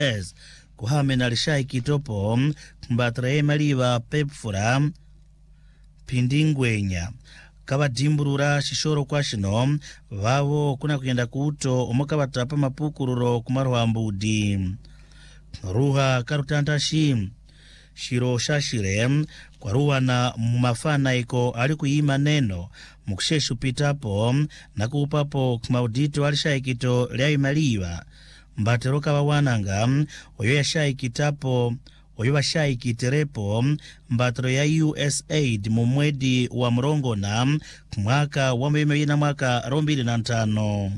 kuhamena lishai kitopo mbatre maliva pepfura pindingwenya kabadimburura shishoro kwa shino vavo kuna kuyenda kuto omokabatapa mapukururo kumarwa mbudi ruha karutantashi shiro shashire kwa ruwana mumafana iko alikuyima neno muksheshu pitapo na kuupapo kumaudito alishaikito liaimaliwa mbateroka wawananga oyo yashaikitapo oyo washaikiterepo mbatero ya USAID mumwedi wa mrongona mwaka wa 2025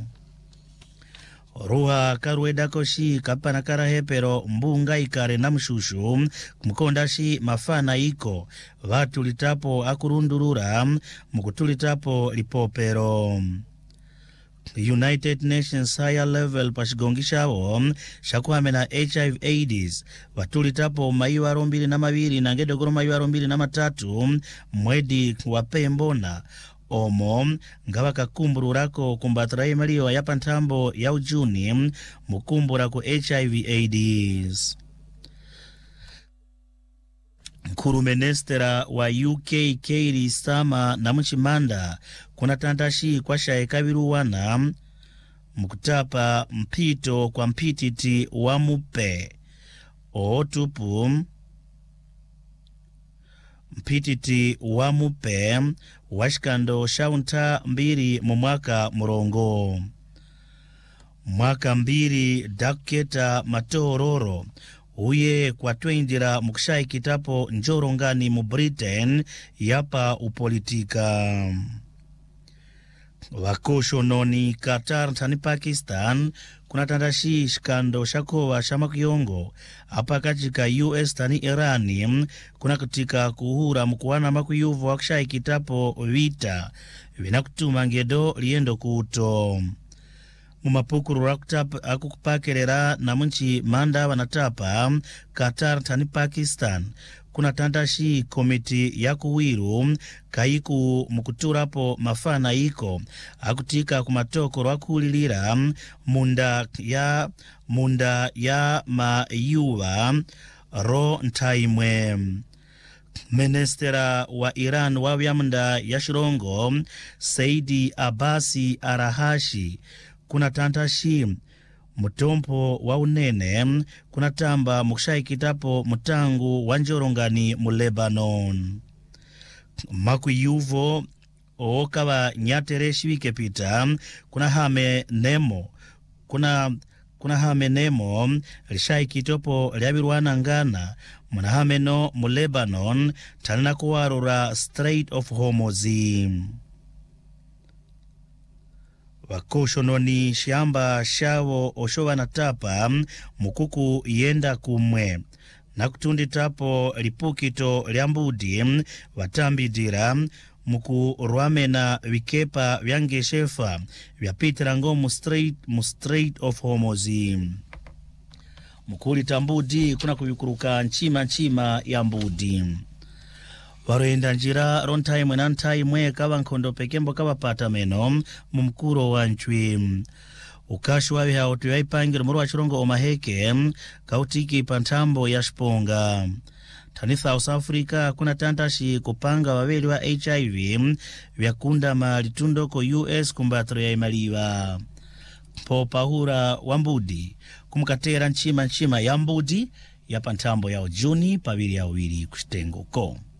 ruha karueda koshi kapana karahepero mbunga ikare na mshushu mkondashi mafana iko vatulitapo akurundurura mukutulitapo lipopero United Nations Higher Level pashigongishawo shakuhamena HIV AIDS vatulitapo maiwa 22 na ngedogoro maiwa 23 mwedi wa pembona omo ngava kakumbururako kumbatira imaliwa ya pantambo ya ujuni mukumbura ku HIV AIDS. Nkuru ministera wa UK Keir Starmer na mchimanda kuna tantashi kwa shaekabiruwana mkutapa mpito kwa mpititi wa mupe otupu mpititi wa mupe washikando shaunta mbiri mwaka murongo mwaka mbiri daketa matororo uye kwa twendira mukshai kitapo njorongani mu Britain yapa upolitika wakoshononi Qatar tani Pakistan kuna tandashi shikando shakowa shamakuyongo apa kachika US tani Irani kuna kutika kuhura mkuwana makuyuvu wakshai kitapo vita vinakutuma ngedo liendo kuto mumapukuru rakutapa akukupakerera na munchi manda wanatapa Qatar tani Pakistan kuna tandashi komiti ya kuwiru kaiku mukuturapo mafana iko akutika kumatoko rwakulilira munda ya mayuwa ro ntaimwe Ministera wa Iran wa vyamunda ya shirongo Saidi Abasi Arahashi kuna tantashi mutompo wa unene kuna tamba mukshai kitapo mutangu wanjorongani mu Lebanon makuyuvo okava nyatereshi wikepita kuna hame nemo lishai kitopo liabirwana ngana muna hameno mu Lebanon tanina kuwarura Strait of Hormuz wakoshononi shamba shawo oshowa na tapa mukuku yenda kumwe na kutundi tapo lipukito liambudi watambidira muku rwamena wikepa vyangeshefa vyapitira ngo mu Strait of Hormuz mukuli tambudi kuna kuyukuruka nchima ya mbudi waroenda njira rontaimwe na ntaimwe kava nkondo pekembo kava pata meno mumkuro wa nchwi ukashu wawi hao tuyaipangiro muru wa chirongo omaheke kautiki pantambo ya shponga tani South Africa kuna tantashi kupanga waweli wa HIV vyakunda malitundo ko US kumbatro ya imaliwa popahura wambudi kumkatera nchima ya mbudi ya pantambo ya ujuni paviri ya uwiri kushitengo ko